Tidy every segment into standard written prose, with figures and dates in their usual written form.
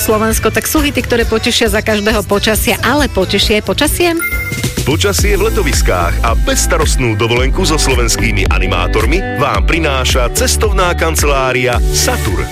Slovensko, tak sú hity, ktoré potešia za každého počasia, ale potešia aj počasie? Počasie v letoviskách a bezstarostnú dovolenku so slovenskými animátormi vám prináša cestovná kancelária Satur.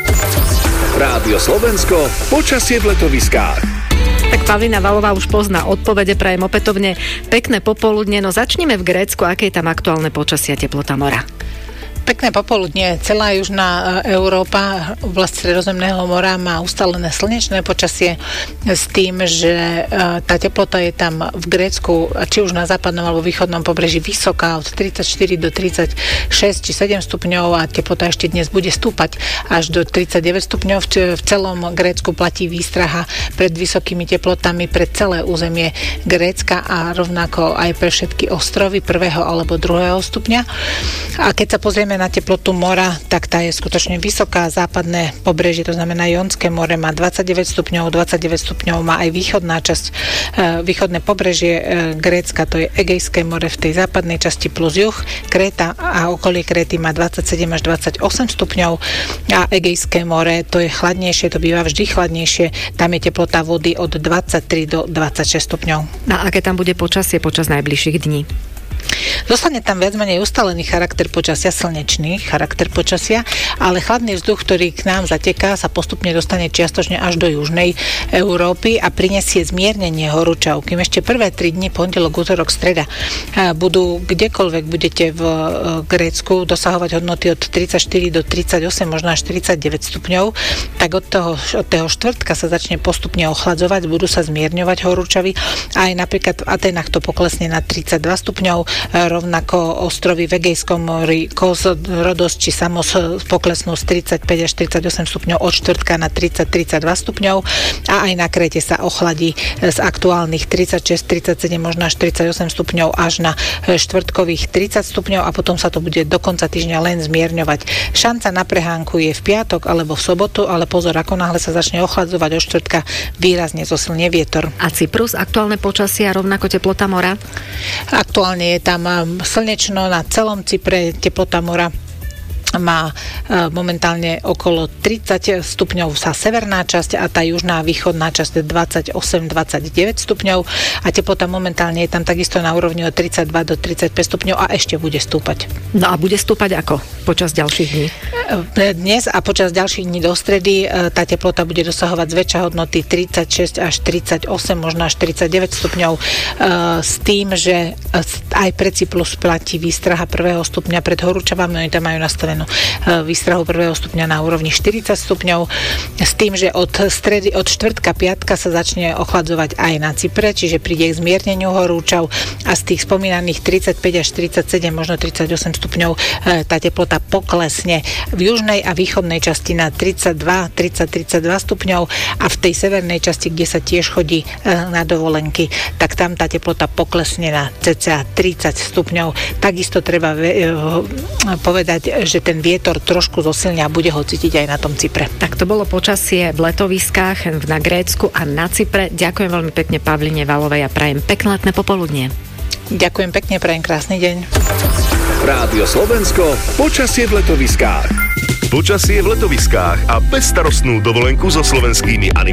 Rádio Slovensko, počasie v letoviskách. Tak Pavlína Valová už pozná odpovede, prajem opätovne pekné popoludne, no začneme v Grécku, aké je tam aktuálne počasie a teplota mora. Pekné popoludne. Celá južná Európa, oblasť Stredozemného mora má ustálené slnečné počasie s tým, že tá teplota je tam v Grécku, či už na západnom alebo východnom pobreží vysoká, od 34 do 36 či 7 stupňov a teplota ešte dnes bude stúpať až do 39 stupňov. V celom Grécku platí výstraha pred vysokými teplotami pre celé územie Grécka a rovnako aj pre všetky ostrovy 1. alebo 2. stupňa. A keď sa pozrieme na teplotu mora, tak tá je skutočne vysoká. Západné pobrežie, to znamená Jonské more, má 29 stupňov, 29 stupňov má aj východná časť, východné pobrežie Grécka, to je Egejské more v tej západnej časti plus juh. Kréta a okolie Kréty má 27 až 28 stupňov a Egejské more, to je chladnejšie, to býva vždy chladnejšie. Tam je teplota vody od 23 do 26 stupňov. A aké tam bude počasie počas najbližších dní? Zostane tam viac menej ustalený charakter počasia, slnečný charakter počasia, ale chladný vzduch, ktorý k nám zateká, sa postupne dostane čiastočne až do južnej Európy a prinesie zmiernenie horúčav. Kým ešte prvé 3 dni, pondelok, útorok, streda, budú kdekoľvek budete v Grécku dosahovať hodnoty od 34 do 38, možno až 49 stupňov, tak od toho štvrtka sa začne postupne ochladzovať, budú sa zmierňovať horúčavy a aj napríklad v Atenách to poklesne na 32 stupňov, rovnako ostrovy v Egejskom mori, Kos, Rodos či Samos poklesnú z 35 až 38 stupňov od štvrtka na 30-32 stupňov a aj na Kréte sa ochladí z aktuálnych 36, 37, možno až 38 stupňov až na štvrtkových 30 stupňov a potom sa to bude do konca týždňa len zmierňovať. Šanca na prehánku je v piatok alebo v sobotu, ale pozor, ako náhle sa začne ochladzovať od štvrtka, výrazne zosilnie vietor. A Cyprus, aktuálne počasie a rovnako teplota mora? Aktuálne je tam slnečno na celom Cypre, teplota mora má momentálne okolo 30 stupňov sa severná časť a tá južná a východná časť 28-29 stupňov a teplota momentálne je tam takisto na úrovni od 32 do 35 stupňov a ešte bude stúpať. No a bude stúpať ako počas ďalších dní? Dnes a počas ďalších dní do stredy tá teplota bude dosahovať zväčša hodnoty 36 až 38, možno až 49 stupňov s tým, že aj pre Cyprus platí výstraha 1. stupňa pred horúčavami, oni tam majú nastavené výstrahu 1. stupňa na úrovni 40 stupňov s tým, že od štvrtka, piatka sa začne ochladzovať aj na Cypre, čiže príde k zmierneniu horúčav a z tých spomínaných 35 až 37, možno 38 stupňov tá teplota poklesne v južnej a východnej časti na 32 stupňov a v tej severnej časti, kde sa tiež chodí na dovolenky, tak tam tá teplota poklesne na cca 30 stupňov. Takisto treba povedať, že ten vietor trošku zosilňa a bude ho cítiť aj na tom Cypre. Tak to bolo počasie v letoviskách na Grécku a na Cypre. Ďakujem veľmi pekne Pavline Valovej a prajem pekné letné popoludnie. Ďakujem pekne, prajem krásny deň. Rádio Slovensko, počasie v letoviskách. Počasie v letoviskách a bezstarostnú dovolenku so slovenskými